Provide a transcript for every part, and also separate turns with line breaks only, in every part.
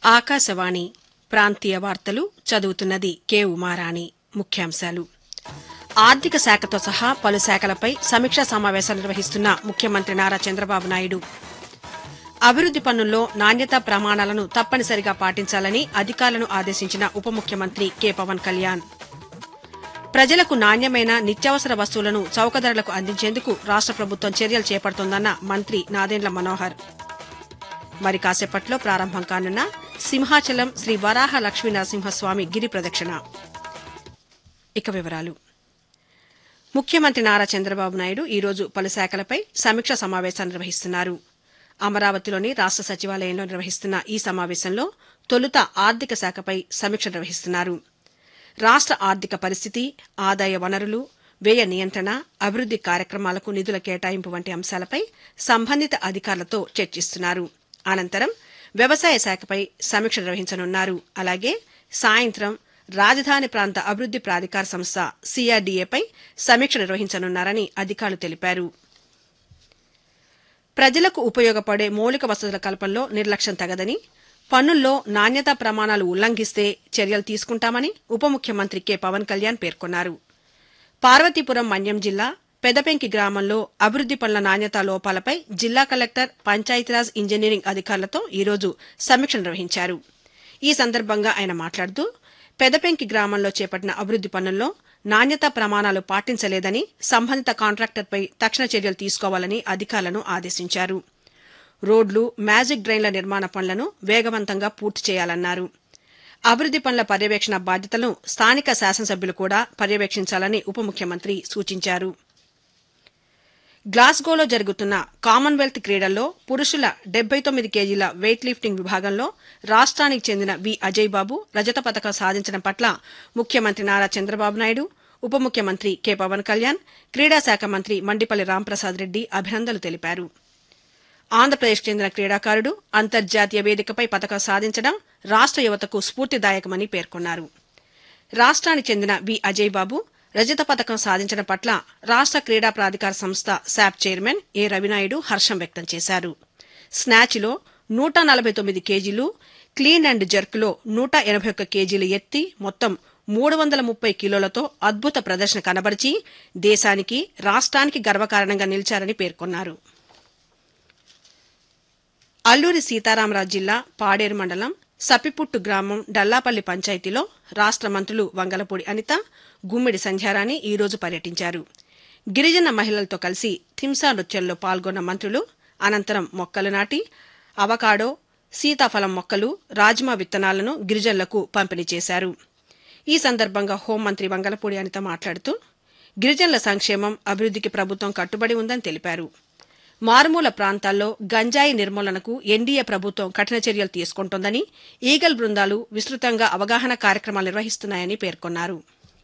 ఆకాశవాణి ప్రాంతీయ వార్తలు చదువుతున్నది కె ఉమారాణి. ముఖ్యాంశాలు: ఆర్థిక శాఖతో సహా పలు శాఖలపై సమీక్షా సమావేశాలు నిర్వహిస్తున్న ముఖ్యమంత్రి నారా చంద్రబాబు నాయుడు. అభివృద్ది పనుల్లో నాణ్యతా ప్రమాణాలను తప్పనిసరిగా పాటించాలని అధికారులను ఆదేశించిన ఉప ముఖ్యమంత్రి కె పవన్ కళ్యాణ్. ప్రజలకు నాణ్యమైన నిత్యావసర వస్తువులను చౌక ధరలకు అందించేందుకు రాష్ట ప్రభుత్వం చర్యలు చేపడుతోందన్న మంత్రి నాదెండ్ల మనోహర్. మరి కాసేపట్లో ప్రారంభం కానున్న సింహాచలం శ్రీ వరాహ లక్ష్మీ నరసింహస్వామి గిరి ప్రదక్షిణ. ఇక వివరాలు: ముఖ్యమంత్రి నారా చంద్రబాబు నాయుడు ఈరోజు పలు శాఖలపై సమీక్షా సమావేశాలు నిర్వహిస్తున్నారు. అమరావతిలోని రాష్ట సచివాలయంలో నిర్వహిస్తున్న ఈ సమావేశంలో తొలుత ఆర్థిక శాఖపై సమీక్ష నిర్వహిస్తున్నారు. రాష్ట ఆర్థిక పరిస్థితి, ఆదాయ వనరులు, వ్యయ నియంత్రణ, అభివృద్ది కార్యక్రమాలకు నిధుల కేటాయింపు వంటి అంశాలపై సంబంధిత అధికారులతో చర్చిస్తున్నారు. అనంతరం వ్యవసాయ శాఖపై సమీక్ష నిర్వహించనున్నారు. అలాగే సాయంత్రం రాజధాని ప్రాంత అభివృద్ది ప్రాధికార సంస్థ సిఆర్డీఏపై సమీక్ష నిర్వహించనున్నారని అధికారులు తెలిపారు. ప్రజలకు ఉపయోగపడే మౌలిక వసతుల కల్పనలో నిర్లక్ష్యం తగదని, పన్నుల్లో నాణ్యతా ప్రమాణాలు ఉల్లంఘిస్తే చర్యలు తీసుకుంటామని ఉప ముఖ్యమంత్రి కె పవన్ కళ్యాణ్ పేర్కొన్నారు. పార్వతీపురం మన్యం జిల్లా పెదపెంకి గ్రామంలో అభివృద్ది పనుల నాణ్యతా లోపాలపై జిల్లా కలెక్టర్, పంచాయతీరాజ్ ఇంజనీరింగ్ అధికారులతో ఈరోజు సమీక్ష నిర్వహించారు. ఈ సందర్భంగా ఆయన మాట్లాడుతూ, పెదపెంకి గ్రామంలో చేపట్టిన అభివృద్ది పనుల్లో నాణ్యతా ప్రమాణాలు పాటించలేదని సంబంధిత కాంట్రాక్టర్పై తక్షణ చర్యలు తీసుకోవాలని అధికారులను ఆదేశించారు. రోడ్లు, మ్యాజిక్ డ్రైన్ల నిర్మాణ పనులను వేగవంతంగా పూర్తి చేయాలన్నారు. అభివృద్ది పనుల పర్యవేక్షణ బాధ్యతలను స్థానిక శాసనసభ్యులు కూడా పర్యవేక్షించాలని ఉప ముఖ్యమంత్రి సూచించారు. గ్లాస్గోలో జరుగుతున్న కామన్వెల్త్ క్రీడల్లో పురుషుల 79 కేజీల వెయిట్ లిఫ్టింగ్ విభాగంలో రాష్ట్రానికి చెందిన వి అజయ్ బాబు రజత పతకం సాధించడం పట్ల ముఖ్యమంత్రి నారా చంద్రబాబు నాయుడు, ఉప ముఖ్యమంత్రి కె పవన్ కళ్యాణ్, క్రీడా శాఖ మంత్రి మండిపల్లి రాంప్రసాద్ రెడ్డి అభినందనలు తెలిపారు. ఆంధ్రప్రదేశ్కు చెందిన క్రీడాకారుడు అంతర్జాతీయ వేదికపై పతకం సాధించడం రాష్ట యువతకు స్ఫూర్తిదాయకమని పేర్కొన్నారు. రాష్ట్రానికి చెందిన వి అజయ్ బాబు రజత పతకం సాధించడం పట్ల రాష్ట క్రీడా ప్రాధికార సంస్థ శాప్ చైర్మన్ ఏ రవినాయుడు హర్షం వ్యక్తం చేశారు. స్నాచ్లో 149 కేజీలు, క్లీన్ అండ్ జర్క్లో 181 కేజీలు ఎత్తి మొత్తం 330 కిలోలతో అద్భుత ప్రదర్శన కనబరిచి దేశానికి, రాష్ట్రానికి గర్వకారణంగా నిలిచారని పేర్కొన్నారు. అల్లూరి సీతారామరాజు జిల్లా పాడేరు మండలం సప్పిపుట్టు గ్రామం డల్లాపల్లి పంచాయతీలో రాష్ట మంత్రులు వంగలపూడి అనిత, గుమ్మిడి సంధ్యారాణి ఈరోజు పర్యటించారు. గిరిజన మహిళలతో కలిసి థింసా నృత్యంలో పాల్గొన్న మంత్రులు అనంతరం మొక్కలు నాటి అవకాడో, సీతాఫలం మొక్కలు, రాజ్మా విత్తనాలను గిరిజనులకు పంపిణీ చేశారు. ఈ సందర్భంగా హోంమంత్రి వంగలపూడి అనిత మాట్లాడుతూ, గిరిజనుల సంక్షేమం, అభివృద్దికి ప్రభుత్వం కట్టుబడి ఉందని తెలిపారు. మారుమూల ప్రాంతాల్లో గంజాయి నిర్మూలనకు ఎన్డీఏ ప్రభుత్వం కఠిన చర్యలు తీసుకుంటోందని, ఈగల్ బృందాలు విస్తృతంగా అవగాహన కార్యక్రమాలు నిర్వహిస్తున్నాయని పేర్కొన్నారు.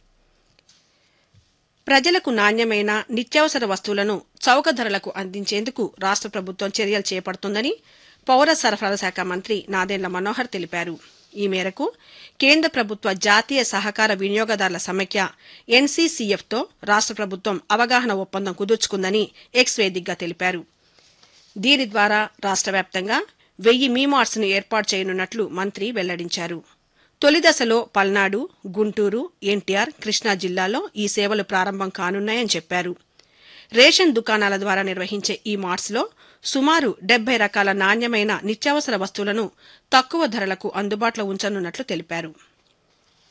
ప్రజలకు నాణ్యమైన నిత్యావసర వస్తువులను చౌక ధరలకు అందించేందుకు రాష్ట ప్రభుత్వం చర్యలు చేపడుతోందని పౌర సరఫరాల శాఖ మంత్రి నాదెండ్ల మనోహర్ తెలిపారు. ఈ మేరకు కేంద్ర ప్రభుత్వ జాతీయ సహకార వినియోగదారుల సమైక్య ఎన్సీసీఎఫ్తో రాష్ట ప్రభుత్వం అవగాహన ఒప్పందం కుదుర్చుకుందని ఎక్స్ వేదికగా తెలిపారు. దీని ద్వారా రాష్ట వ్యాప్తంగా 1000 మీమార్ట్స్ను ఏర్పాటు చేయనున్నట్లు మంత్రి వెల్లడించారు. తొలి దశలో పల్నాడు, గుంటూరు, ఎన్టీఆర్, కృష్ణా జిల్లాల్లో ఈ సేవలు ప్రారంభం కానున్నాయని చెప్పారు. రేషన్ దుకాణాల ద్వారా నిర్వహించే ఈ మార్ట్స్లో సుమారు 70 రకాల నాణ్యమైన నిత్యావసర వస్తువులను తక్కువ ధరలకు అందుబాటులో ఉంచనున్నట్లు తెలిపారు.